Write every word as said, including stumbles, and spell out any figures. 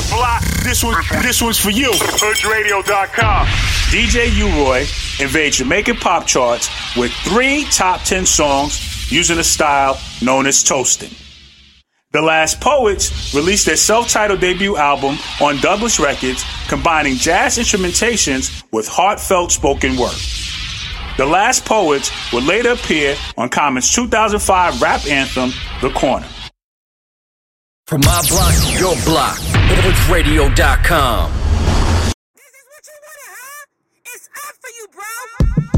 block, this one, this one's for you. hood radio dot com. D J U-Roy invades Jamaican pop charts with three top ten songs using a style known as toasting. The Last Poets released their self-titled debut album on Douglas Records, combining jazz instrumentations with heartfelt spoken word. The Last Poets would later appear on Common's two thousand five rap anthem, The Corner. From my block to your block, hood radio dot com.